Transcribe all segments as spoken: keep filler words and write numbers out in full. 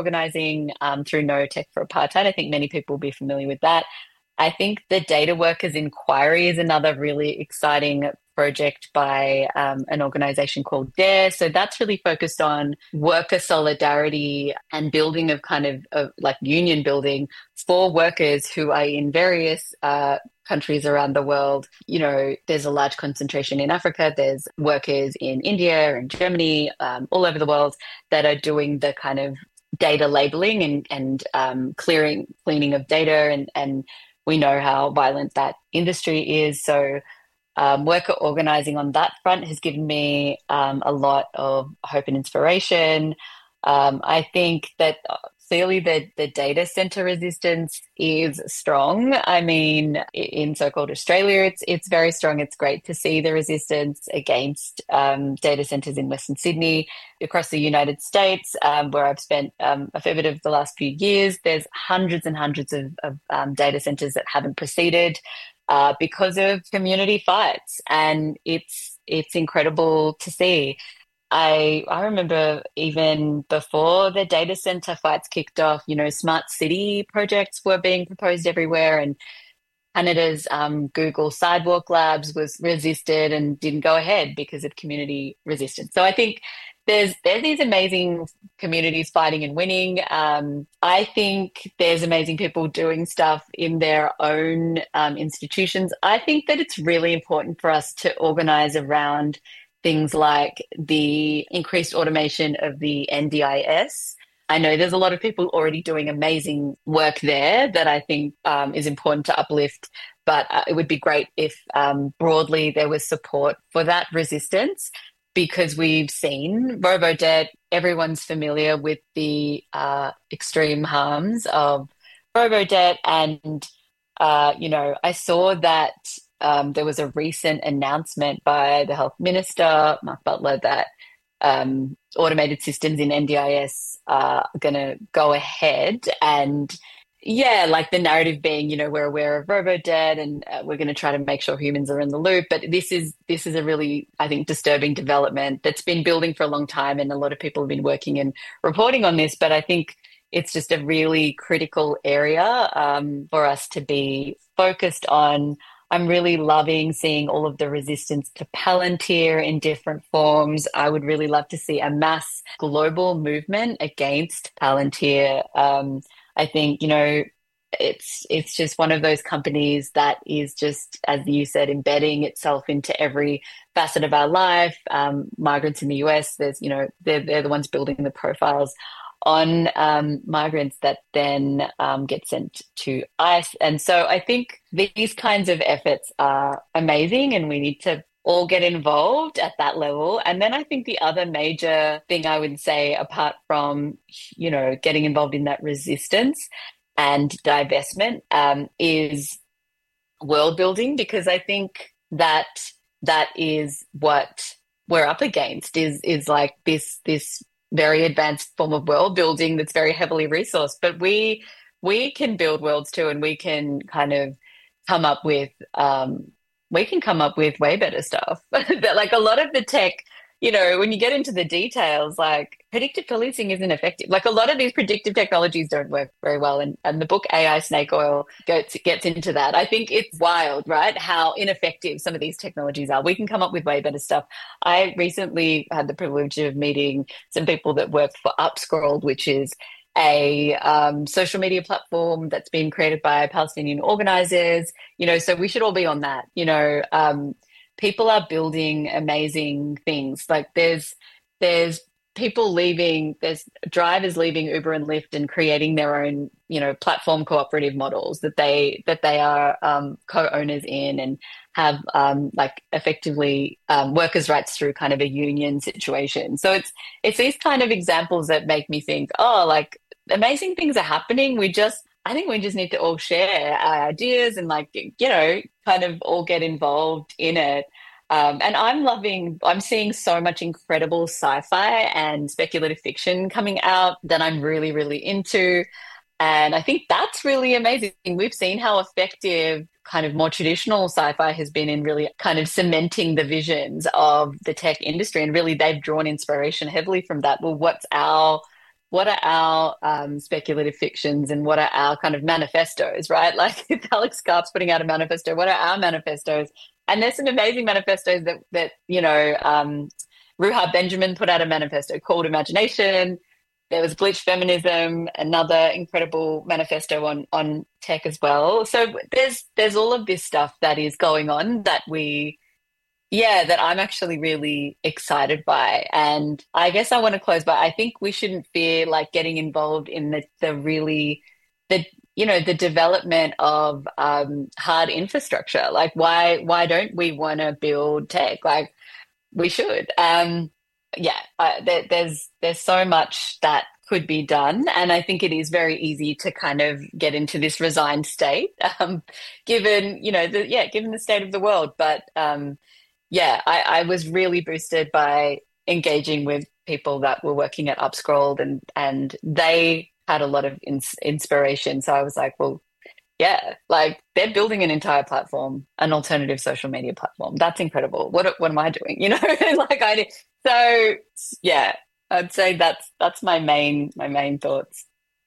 organizing um, through No Tech for Apartheid. I think many people will be familiar with that. I think the Data Workers Inquiry is another really exciting project by um, an organization called DARE. So that's really focused on worker solidarity and building of kind of, of like union building for workers who are in various uh, countries around the world. You know, there's a large concentration in Africa. There's workers in India and Germany, um, all over the world that are doing the kind of data labeling and, and um, clearing, cleaning of data and, and we know how violent that industry is. So um, worker organizing on that front has given me um, a lot of hope and inspiration. Um, I think that clearly the, the data center resistance is strong. I mean, in so-called Australia, it's it's very strong. It's great to see the resistance against um, data centers in Western Sydney. Across the United States, um, where I've spent um, a fair bit of the last few years, there's hundreds and hundreds of, of um, data centers that haven't proceeded uh, because of community fights, and it's it's incredible to see. I I remember even before the data center fights kicked off, you know, smart city projects were being proposed everywhere, and Canada's um, Google Sidewalk Labs was resisted and didn't go ahead because of community resistance. So I think there's there's these amazing communities fighting and winning. Um, I think there's amazing people doing stuff in their own um, institutions. I think that it's really important for us to organize around things like the increased automation of the N D I S. I know there's a lot of people already doing amazing work there that I think um, is important to uplift, but uh, it would be great if um, broadly there was support for that resistance, because we've seen robo-debt. Everyone's familiar with the uh, extreme harms of robo-debt, and uh, you know, I saw that Um, there was a recent announcement by the Health Minister, Mark Butler, that um, automated systems in N D I S are going to go ahead. And yeah, like the narrative being, you know, we're aware of robo-debt and uh, we're going to try to make sure humans are in the loop. But this is this is a really, I think, disturbing development that's been building for a long time. And a lot of people have been working and reporting on this. But I think it's just a really critical area um, for us to be focused on. I'm really loving seeing all of the resistance to Palantir in different forms. I would really love to see a mass global movement against Palantir. Um, I think, you know, it's it's just one of those companies that is just, as you said, embedding itself into every facet of our life. Um, migrants in the U S, there's, you know, they're, they're the ones building the profiles on um, migrants that then um, get sent to ICE. And so I think these kinds of efforts are amazing and we need to all get involved at that level. And then I think the other major thing I would say, apart from, you know, getting involved in that resistance and divestment, um, is world building, because I think that that is what we're up against is is like this this very advanced form of world building that's very heavily resourced. But we we can build worlds too, and we can kind of come up with um, we can come up with way better stuff. That, like, a lot of the tech, you know, when you get into the details, like predictive policing isn't effective. Like, a lot of these predictive technologies don't work very well. And, and the book A I Snake Oil gets, gets into that. I think it's wild, right? How ineffective some of these technologies are. We can come up with way better stuff. I recently had the privilege of meeting some people that work for Upscrolled, which is a um, social media platform that's been created by Palestinian organizers. You know, so we should all be on that. You know, um, people are building amazing things. Like there's there's people leaving, there's drivers leaving Uber and Lyft and creating their own, you know, platform cooperative models that they that they are um, co-owners in, and have um, like effectively um, workers' rights through kind of a union situation. So it's it's these kind of examples that make me think, oh, like amazing things are happening. We just I think we just need to all share our ideas and, like, you know, kind of all get involved in it. Um, and I'm loving, I'm seeing so much incredible sci-fi and speculative fiction coming out that I'm really, really into. And I think that's really amazing. We've seen how effective kind of more traditional sci-fi has been in really kind of cementing the visions of the tech industry. And really they've drawn inspiration heavily from that. Well, what's our what are our um, speculative fictions and what are our kind of manifestos, right? Like if Alex Karp's putting out a manifesto, what are our manifestos? And there's some amazing manifestos that, that you know, um, Ruha Benjamin put out a manifesto called Imagination. There was Bleach Feminism, another incredible manifesto on on tech as well. So there's there's all of this stuff that is going on that we, yeah, that I'm actually really excited by. And I guess I want to close by, I think we shouldn't fear like getting involved in the the really the you know the development of um, hard infrastructure. Like why why don't we want to build tech? Like we should. Um, yeah, uh, there, there's there's so much that could be done, and I think it is very easy to kind of get into this resigned state, um, given you know the yeah given the state of the world. But um, yeah, I, I was really boosted by engaging with people that were working at Upscrolled, and and they had a lot of ins- inspiration. So I was like, well, yeah, like they're building an entire platform, an alternative social media platform. That's incredible. What what am I doing? You know, like I did. So yeah, I'd say that's that's my main my main thoughts.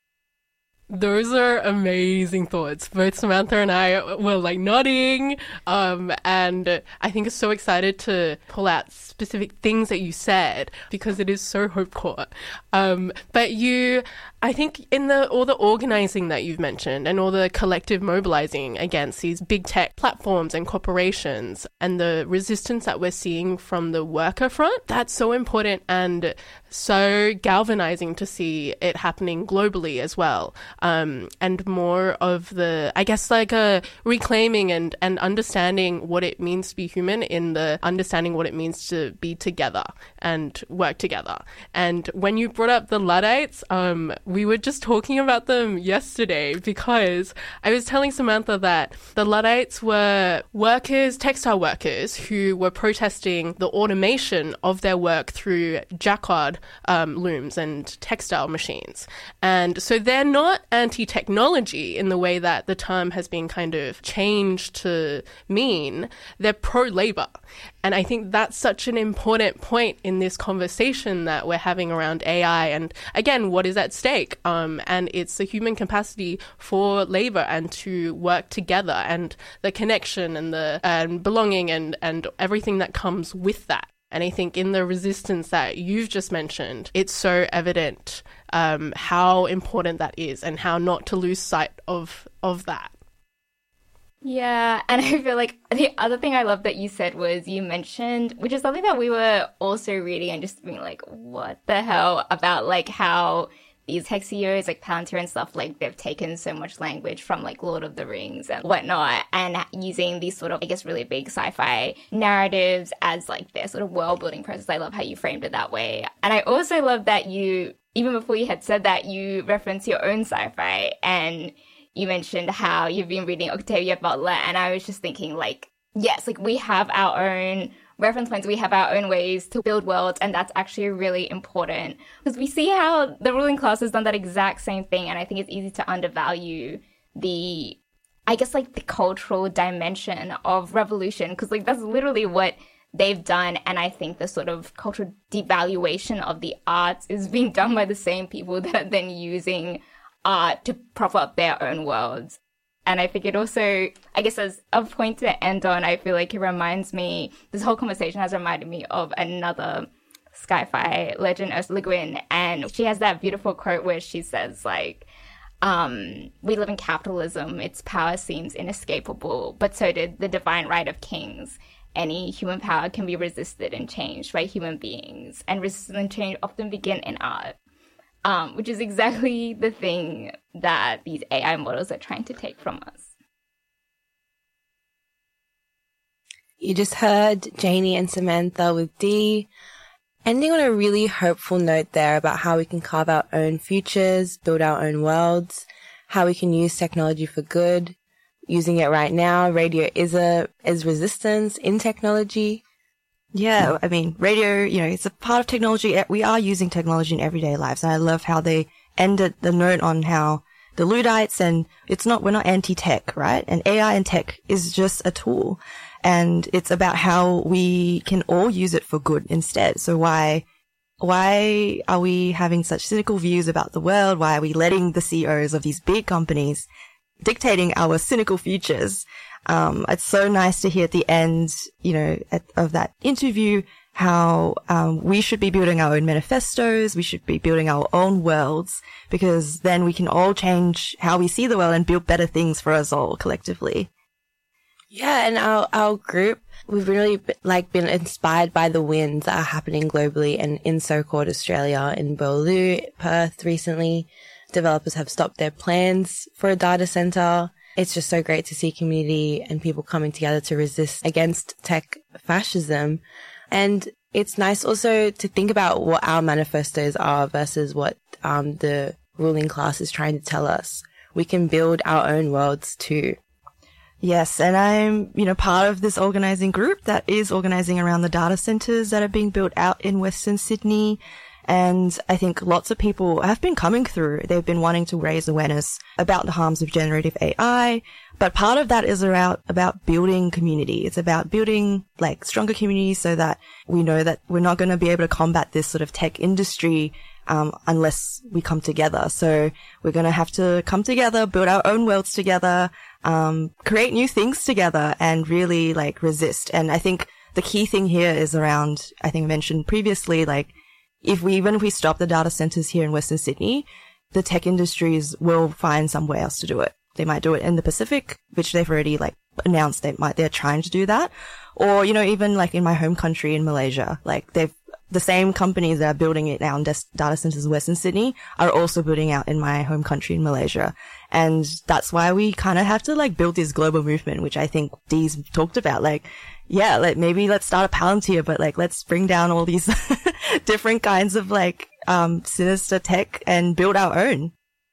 Those are amazing thoughts. Both Samantha and I were like nodding, um, and I think it's so excited to pull out specific things that you said because it is so hope core. Um, but you, I think in the all the organizing that you've mentioned and all the collective mobilizing against these big tech platforms and corporations and the resistance that we're seeing from the worker front, that's so important and so galvanizing to see it happening globally as well. Um, and more of the, I guess, like a reclaiming and, and understanding what it means to be human in the understanding what it means to be together and work together. And when you brought up the Luddites, um, we were just talking about them yesterday because I was telling Samantha that the Luddites were workers, textile workers who were protesting the automation of their work through jacquard um, looms and textile machines. And so they're not anti-technology in the way that the term has been kind of changed to mean. They're pro-labor. And I think that's such an important point in this conversation that we're having around A I and, again, what is at stake. Um, and it's the human capacity for labor and to work together and the connection and the and belonging and, and everything that comes with that. And I think in the resistance that you've just mentioned, it's so evident um, how important that is and how not to lose sight of of that. Yeah, and I feel like the other thing I love that you said was you mentioned, which is something that we were also reading and just being like, what the hell, about like how these tech C E Os like Palantir and stuff, like they've taken so much language from like Lord of the Rings and whatnot and using these sort of, I guess, really big sci-fi narratives as like their sort of world building process. I love how you framed it that way. And I also love that you, even before you had said that, you referenced your own sci-fi and you mentioned how you've been reading Octavia Butler. And I was just thinking like, yes, like we have our own reference points, we have our own ways to build worlds, and that's actually really important because we see how the ruling class has done that exact same thing, and I think it's easy to undervalue the, I guess, like the cultural dimension of revolution because like that's literally what they've done, and I think the sort of cultural devaluation of the arts is being done by the same people that are then using art to prop up their own worlds. And I think it also, I guess as a point to end on, I feel like it reminds me, this whole conversation has reminded me of another sci-fi legend, Ursula Le Guin. And she has that beautiful quote where she says like, um, we live in capitalism, its power seems inescapable, but so did the divine right of kings. Any human power can be resisted and changed by human beings. And resistance and change often begin in art. Um, which is exactly the thing that these A I models are trying to take from us. You just heard Janie and Samantha with Dee, ending on a really hopeful note there about how we can carve our own futures, build our own worlds, how we can use technology for good. Using it right now, radio is a is resistance in technology. Yeah, I mean, radio, you know, it's a part of technology. We are using technology in everyday lives. And I love how they ended the note on how the Luddites and it's not, we're not anti-tech, right? And A I and tech is just a tool. And it's about how we can all use it for good instead. So why why are we having such cynical views about the world? Why are we letting the C E Os of these big companies dictating our cynical futures? Um, it's so nice to hear at the end, you know, at, of that interview, how um, we should be building our own manifestos, we should be building our own worlds, because then we can all change how we see the world and build better things for us all collectively. Yeah, and our our group, we've really like been inspired by the wins that are happening globally and in so-called Australia, in Boorloo, Perth recently. Developers have stopped their plans for a data center. It's just so great to see community and people coming together to resist against tech fascism. And it's nice also to think about what our manifestos are versus what um, the ruling class is trying to tell us. We can build our own worlds too. Yes, and I'm, you know, part of this organizing group that is organizing around the data centers that are being built out in Western Sydney. And I think lots of people have been coming through. They've been wanting to raise awareness about the harms of generative A I. But part of that is around, about building community. It's about building like stronger communities so that we know that we're not going to be able to combat this sort of tech industry um, unless we come together. So we're going to have to come together, build our own worlds together, um, create new things together and really like resist. And I think the key thing here is around, I think I mentioned previously, like if we, even if we stop the data centers here in Western Sydney, the tech industries will find somewhere else to do it. They might do it in the Pacific, which they've already like announced they might, they're trying to do that. Or, you know, even like in my home country in Malaysia, like they've, the same companies that are building it now in des- data centers in Western Sydney are also building out in my home country in Malaysia. And that's why we kind of have to like build this global movement, which I think Dee's talked about. Like, yeah, like maybe let's start a Palantir, but like let's bring down all these different kinds of like, um, sinister tech and build our own.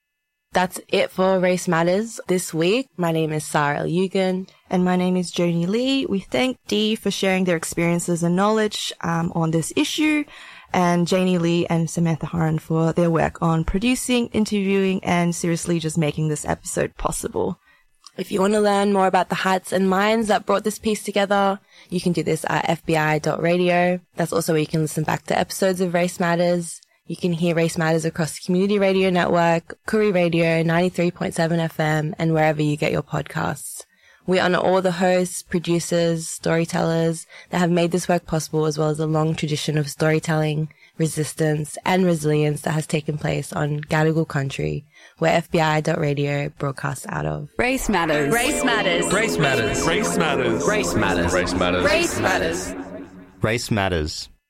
That's it for Race Matters this week. My name is Sarah Yugan. And my name is Joni Lee. We thank Dee for sharing their experiences and knowledge um, on this issue, and Janie Lee and Samantha Horan for their work on producing, interviewing, and seriously just making this episode possible. If you want to learn more about the hearts and minds that brought this piece together, you can do this at f b i dot radio. That's also where you can listen back to episodes of Race Matters. You can hear Race Matters across the Community Radio Network, Koori Radio, ninety-three point seven F M, and wherever you get your podcasts. We honor all the hosts, producers, storytellers that have made this work possible, as well as a long tradition of storytelling, resistance, and resilience that has taken place on Gadigal country, where f b i dot radio broadcasts out of. Race Matters. Race Matters. Race Matters. Race Matters. Race Matters. Race Matters. Race Matters. Race Matters.